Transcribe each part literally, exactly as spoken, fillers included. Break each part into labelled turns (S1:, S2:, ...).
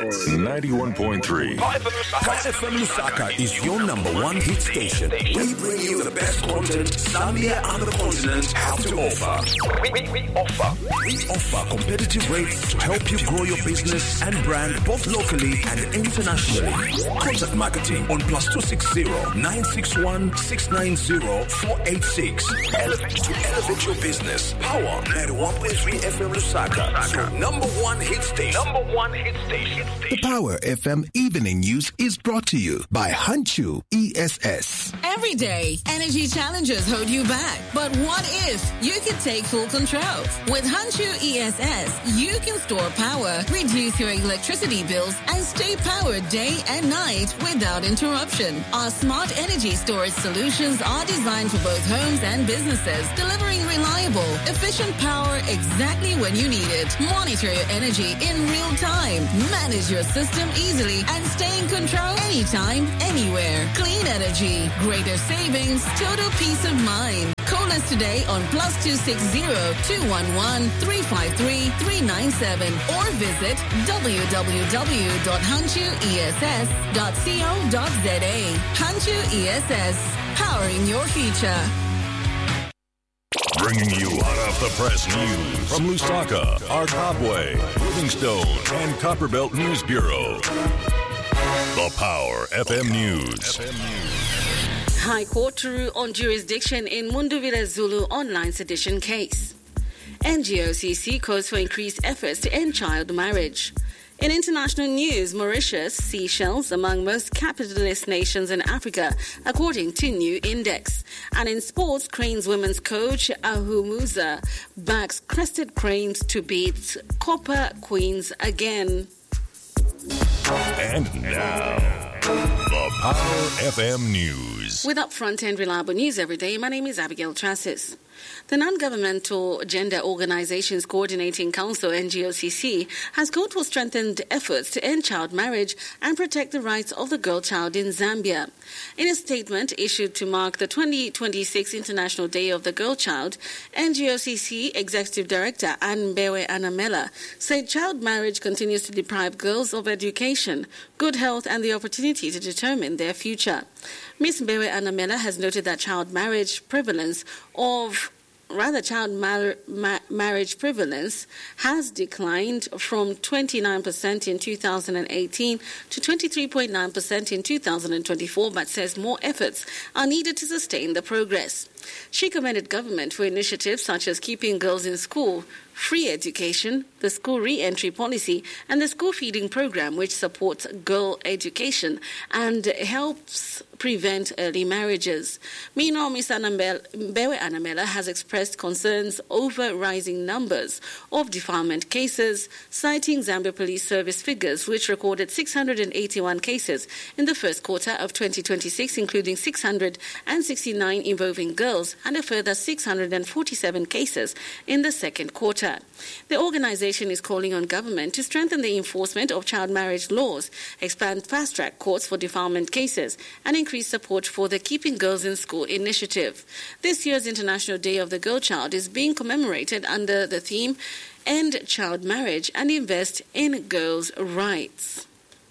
S1: ninety-one point three.
S2: Power F M Lusaka is your number one hit station. We bring you the best content Zambia and the continent have to offer. We, we, we offer. We offer competitive rates to help you grow your business and brand both locally and internationally. Contact marketing on plus two six zero nine six one six nine zero four eight six. Elevate to elevate your business. Power ninety-one point three F M Lusaka. So number one hit station. Number one hit station.
S3: The Power F M Evening News is brought to you by Hanchu E S S.
S4: Every day, energy challenges hold you back. But what if you could take full control? With Hanchu E S S, you can store power, reduce your electricity bills, and stay powered day and night without interruption. Our smart energy storage solutions are designed for both homes and businesses, delivering reliable, efficient power exactly when you need it. Monitor your energy in real time. Manage your system easily and stay in control anytime, anywhere. Clean energy, greater savings, total peace of mind. Call us today on plus two six zero two one one three five three three nine seven or visit w w w dot hanchu e s s dot co dot z a. Hanchu E S S, powering your future.
S1: Bringing you hot off the press news from Lusaka, Arkabwe, Livingstone, and Copperbelt News Bureau. The Power F M News. F M News.
S5: High Court to rule on jurisdiction in Munduvira Zulu online sedition case. N G O C C calls for increased efforts to end child marriage. In international news, Mauritius, Seychelles, among most capitalist nations in Africa, according to new index. And in sports, Cranes women's coach Ahumuza backs Crested Cranes to beat Copper Queens again.
S1: And now, the Power F M News.
S5: With upfront and reliable news every day, my name is Abigail Trassis. The Non-Governmental Gender Organizations Coordinating Council, N G O C C, has called for strengthened efforts to end child marriage and protect the rights of the girl child in Zambia. In a statement issued to mark the twenty twenty-six International Day of the Girl Child, N G O C C Executive Director Anbewe Anamela said child marriage continues to deprive girls of education, good health and the opportunity to determine their future. Miz Mbewe Anamela has noted that child marriage prevalence of Rather, child mar- ma- marriage prevalence has declined from twenty-nine percent in two thousand eighteen to twenty-three point nine percent in two thousand twenty-four, but says more efforts are needed to sustain the progress. She commended government for initiatives such as keeping girls in school, free education, the school re-entry policy, and the school feeding program, which supports girl education and helps prevent early marriages. Meanwhile, Miz Mbewe Anamela has expressed concerns over rising numbers of defilement cases, citing Zambia Police Service figures, which recorded six hundred eighty-one cases in the first quarter of twenty twenty-six, including six hundred sixty-nine involving girls and a further six hundred forty-seven cases in the second quarter. The organization is calling on government to strengthen the enforcement of child marriage laws, expand fast-track courts for defilement cases, and increase support for the Keeping Girls in School initiative. This year's International Day of the Girl Child is being commemorated under the theme End Child Marriage and Invest in Girls' Rights.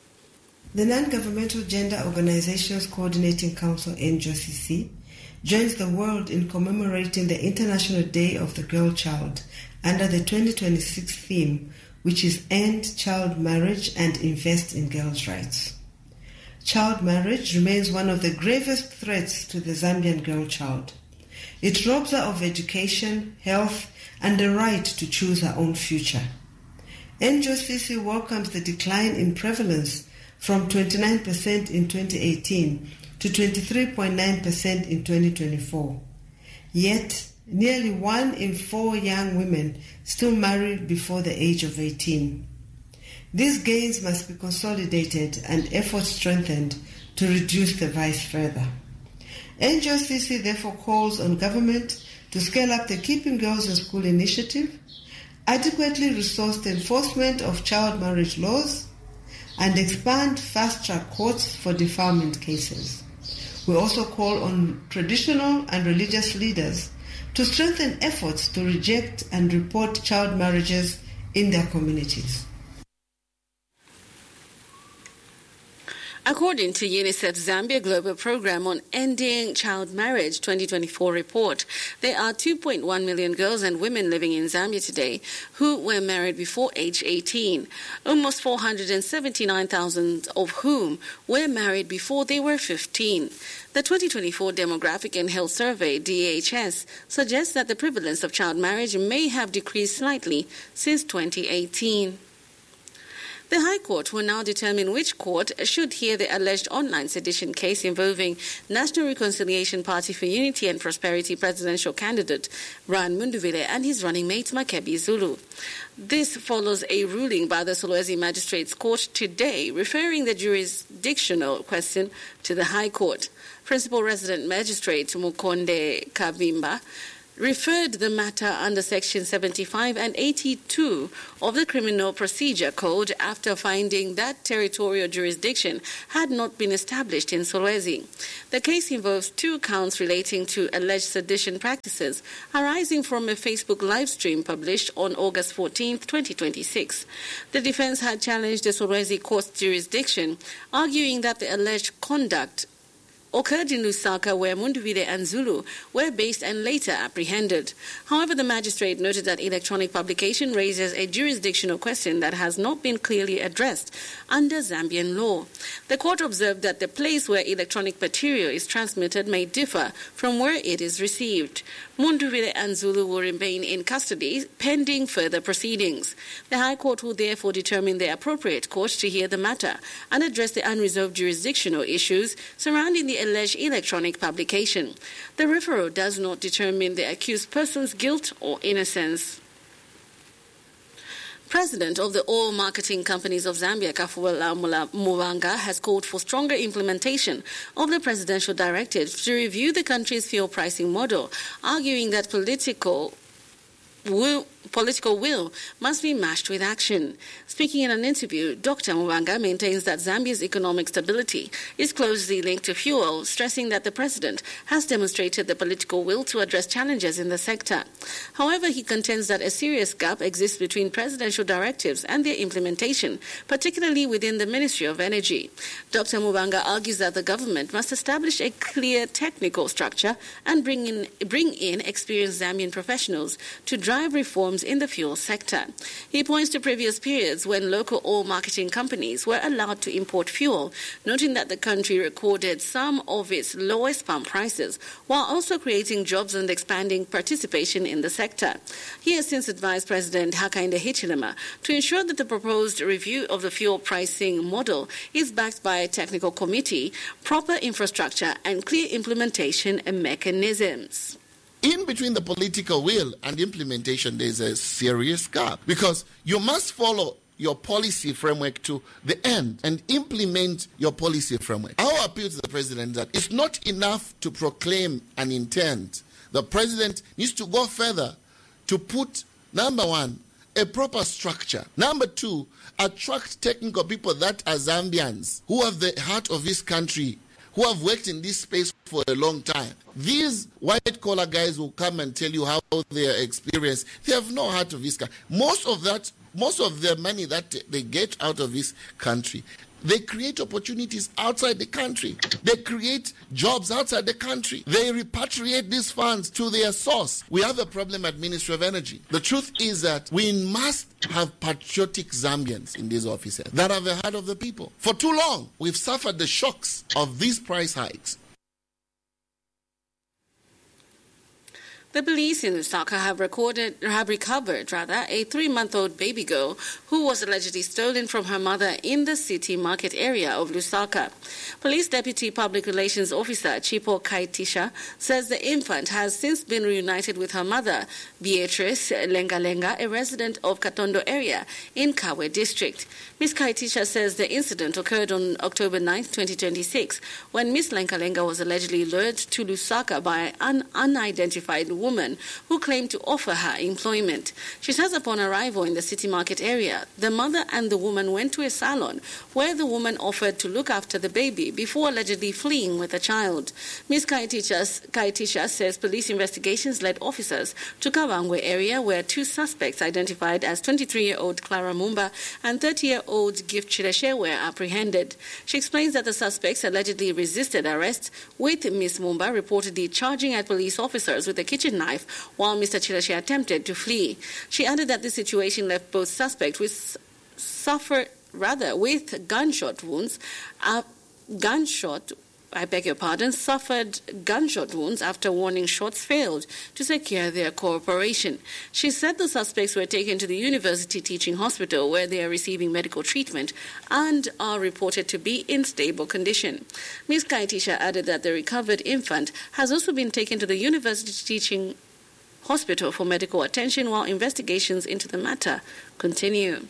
S6: The Non-Governmental Gender Organizations Coordinating Council, N G O C C, joins the world in commemorating the International Day of the Girl Child under the twenty twenty-six theme, which is End Child Marriage and Invest in Girls' Rights. Child marriage remains one of the gravest threats to the Zambian girl child. It robs her of education, health, and the right to choose her own future. N G O C C welcomes the decline in prevalence from twenty-nine percent in twenty eighteen to twenty-three point nine percent in twenty twenty-four. Yet, nearly one in four young women still marry before the age of eighteen. These gains must be consolidated and efforts strengthened to reduce the vice further. N G O C C therefore calls on government to scale up the Keeping Girls in School initiative, adequately resource the enforcement of child marriage laws, and expand fast-track courts for defilement cases. We also call on traditional and religious leaders to strengthen efforts to reject and report child marriages in their communities.
S5: According to UNICEF's Zambia Global Program on Ending Child Marriage twenty twenty-four report, there are two point one million girls and women living in Zambia today who were married before age eighteen, almost four hundred seventy-nine thousand of whom were married before they were fifteen. The twenty twenty-four Demographic and Health Survey, D H S, suggests that the prevalence of child marriage may have decreased slightly since twenty eighteen. The High Court will now determine which court should hear the alleged online sedition case involving National Reconciliation Party for Unity and Prosperity presidential candidate Brian Munduvile and his running mate Makebi Zulu. This follows a ruling by the Solwezi Magistrates Court today referring the jurisdictional question to the High Court. Principal Resident Magistrate Mukonde Kavimba referred the matter under Section seventy-five and eighty-two of the Criminal Procedure Code after finding that territorial jurisdiction had not been established in Solwezi. The case involves two counts relating to alleged sedition practices arising from a Facebook live stream published on August fourteenth, twenty twenty-six. The defense had challenged the Solwezi court's jurisdiction, arguing that the alleged conduct occurred in Lusaka, where Munduvile and Zulu were based and later apprehended. However, the magistrate noted that electronic publication raises a jurisdictional question that has not been clearly addressed under Zambian law. The court observed that the place where electronic material is transmitted may differ from where it is received. Munduvile and Zulu will remain in custody pending further proceedings. The High Court will therefore determine the appropriate court to hear the matter and address the unresolved jurisdictional issues surrounding the alleged electronic publication. The referral does not determine the accused person's guilt or innocence. President of the Oil Marketing Companies of Zambia, Kafuela Muvanga, has called for stronger implementation of the presidential directive to review the country's fuel pricing model, arguing that political will, political will must be matched with action. Speaking in an interview, Doctor Muvanga maintains that Zambia's economic stability is closely linked to fuel, stressing that the president has demonstrated the political will to address challenges in the sector. However, he contends that a serious gap exists between presidential directives and their implementation, particularly within the Ministry of Energy. Doctor Muvanga argues that the government must establish a clear technical structure and bring in, bring in experienced Zambian professionals to drive reforms in the fuel sector. He points to previous periods when local oil marketing companies were allowed to import fuel, noting that the country recorded some of its lowest pump prices, while also creating jobs and expanding participation in the sector. He has since advised President Hakainde Hichilema to ensure that the proposed review of the fuel pricing model is backed by a technical committee, proper infrastructure, and clear implementation mechanisms.
S7: In between the political will and implementation, there's a serious gap, because you must follow your policy framework to the end and implement your policy framework. Our appeal to the president is that it's not enough to proclaim an intent. The president needs to go further to put, number one, a proper structure. Number two, attract technical people that are Zambians, who have the heart of this country, who have worked in this space for a long time. These white-collar guys will come and tell you how they are experienced. They have no heart of this country. Most of that, most of the money that they get out of this country, they create opportunities outside the country. They create jobs outside the country. They repatriate these funds to their source. We have a problem at Ministry of Energy. The truth is that we must have patriotic Zambians in these offices that are the heart of the people. For too long, we've suffered the shocks of these price hikes.
S5: The police in Lusaka have recorded, have recovered rather, a three-month-old baby girl who was allegedly stolen from her mother in the city market area of Lusaka. Police Deputy Public Relations Officer Chipo Kaitisha says the infant has since been reunited with her mother, Beatrice Lenga Lenga, a resident of Katondo area in Kawe district. Miz Kaitisha says the incident occurred on October ninth, twenty twenty-six, when Miss Lenga Lenga was allegedly lured to Lusaka by an unidentified woman who claimed to offer her employment. She says upon arrival in the city market area, the mother and the woman went to a salon where the woman offered to look after the baby before allegedly fleeing with the child. Miz Kaitisha says police investigations led officers to Kawangwe area where two suspects identified as twenty-three-year-old Clara Mumba and thirty-year-old Gift Chileshe were apprehended. She explains that the suspects allegedly resisted arrest, with Miz Mumba reportedly charging at police officers with a kitchen knife while Mister Chileshe attempted to flee. She added that the situation left both suspects with suffer rather with gunshot wounds, uh, gunshot I beg your pardon, suffered gunshot wounds after warning shots failed to secure their cooperation. She said the suspects were taken to the University Teaching Hospital where they are receiving medical treatment and are reported to be in stable condition. Miz Kaitisha added that the recovered infant has also been taken to the University Teaching Hospital for medical attention while investigations into the matter continue.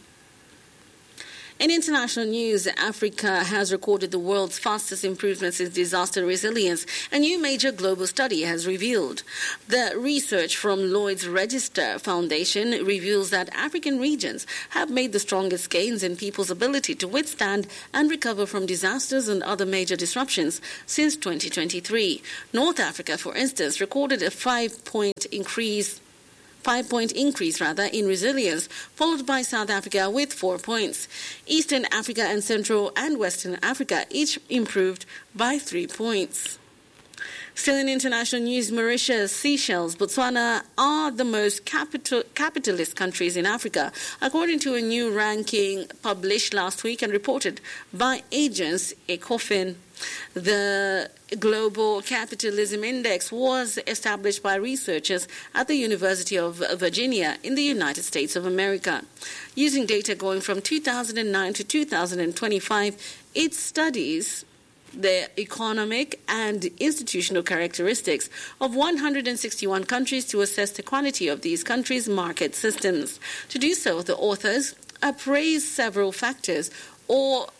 S5: In international news, Africa has recorded the world's fastest improvements in disaster resilience, a new major global study has revealed. The research from Lloyd's Register Foundation reveals that African regions have made the strongest gains in people's ability to withstand and recover from disasters and other major disruptions since twenty twenty-three. North Africa, for instance, recorded a five-point increase Five-point increase, rather, in resilience, followed by South Africa with four points. Eastern Africa and Central and Western Africa each improved by three points. Still in international news, Mauritius, Seychelles, Botswana are the most capital, capitalist countries in Africa, according to a new ranking published last week and reported by agence Ecofin. The Global Capitalism Index was established by researchers at the University of Virginia in the United States of America. Using data going from two thousand nine to two thousand twenty-five, it studies the economic and institutional characteristics of one hundred sixty-one countries to assess the quality of these countries' market systems. To do so, the authors appraise several factors or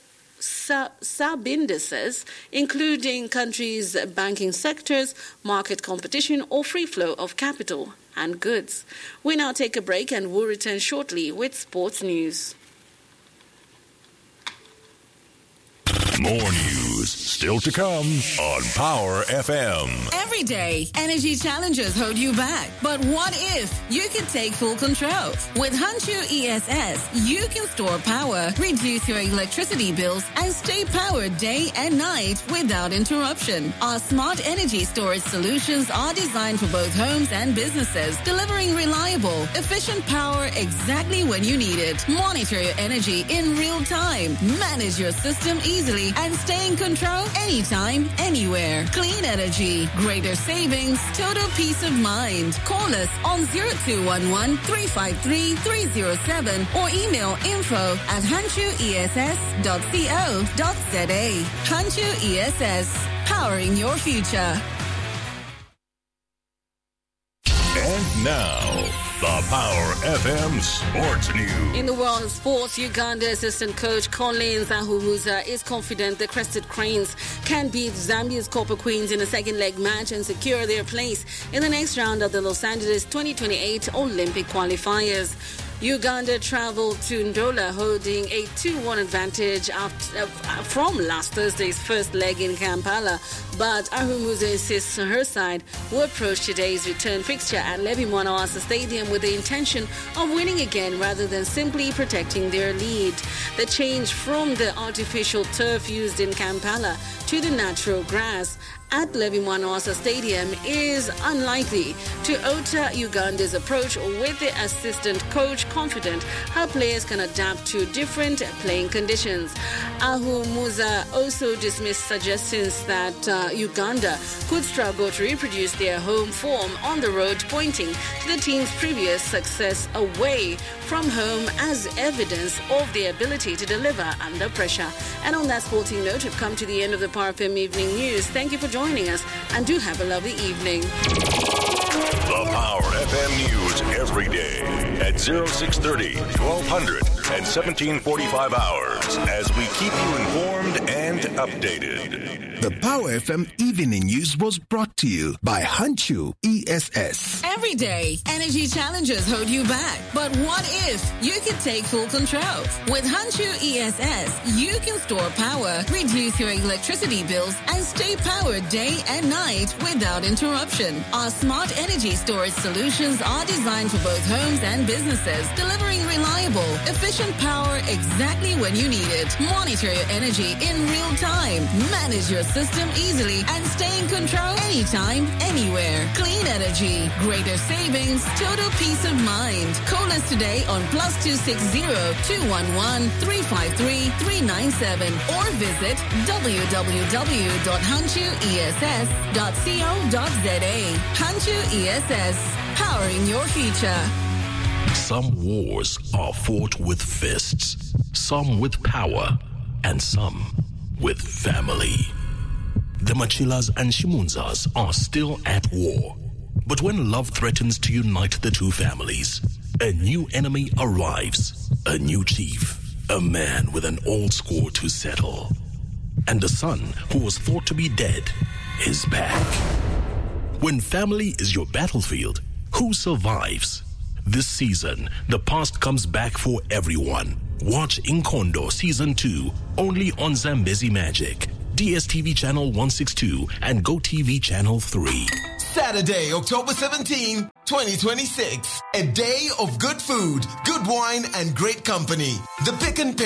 S5: sub-indices, including countries' banking sectors, market competition, or free flow of capital and goods. We now take a break and we'll return shortly with sports news.
S1: More news still to come on Power F M.
S4: Every day, energy challenges hold you back. But what if you could take full control? With Honshu E S S, you can store power, reduce your electricity bills, and stay powered day and night without interruption. Our smart energy storage solutions are designed for both homes and businesses, delivering reliable, efficient power exactly when you need it. Monitor your energy in real time, manage your system easily, and stay in control anytime, anywhere. Clean energy, greater savings, total peace of mind. Call us on zero two one one, three five three, three zero seven or email info at hanshu e s s dot co dot z a. Hanshu E S S, powering your future.
S1: And now, the Power F M Sports News.
S5: In the world of sports, Uganda assistant coach Collins Ahumuza is confident the Crested Cranes can beat Zambia's Copper Queens in a second leg match and secure their place in the next round of the Los Angeles twenty twenty-eight Olympic qualifiers. Uganda traveled to Ndola holding a two one advantage after, uh, from last Thursday's first leg in Kampala, but Ahumuza insists her side will approach today's return fixture at Levi Mwanawasa Stadium with the intention of winning again rather than simply protecting their lead. The change from the artificial turf used in Kampala to the natural grass at Levi Mwanawasa Stadium is unlikely to alter Uganda's approach, with the assistant coach confident her players can adapt to different playing conditions. Ahumuza also dismissed suggestions that uh, Uganda could struggle to reproduce their home form on the road, pointing to the team's previous success away from home as evidence of their ability to deliver under pressure. And on that sporting note, we've come to the end of the Power F M Evening News. Thank you for joining us, and do have a lovely evening.
S1: The Power F M News every day at oh six thirty, twelve hundred at seventeen forty-five hours as we keep you informed and updated.
S3: The Power F M Evening News was brought to you by Hanchu E S S.
S4: Every day, energy challenges hold you back. But what if you could take full control? With Hanchu E S S, you can store power, reduce your electricity bills, and stay powered day and night without interruption. Our smart energy storage solutions are designed for both homes and businesses, delivering reliable, efficient power exactly when you need it. Monitor your energy in real time, manage your system easily, and stay in control anytime, anywhere. Clean energy, greater savings, total peace of mind. Call us today on plus two six zero, two one one, three five three, three nine seven or visit w w w dot hanchu e s s dot co dot z a. Hanchu E S S, powering your future.
S2: Some wars are fought with fists, some with power, and some with family. The Machilas and Shimunzas are still at war. But when love threatens to unite the two families, a new enemy arrives, a new chief, a man with an old score to settle. And the son who was thought to be dead is back. When family is your battlefield, who survives? This season, the past comes back for everyone. Watch Inkondo Season two, only on Zambezi Magic, D S T V Channel one sixty-two and GoTV Channel three.
S8: Saturday, October seventeenth, twenty twenty-six. A day of good food, good wine, and great company. The Pick and Pay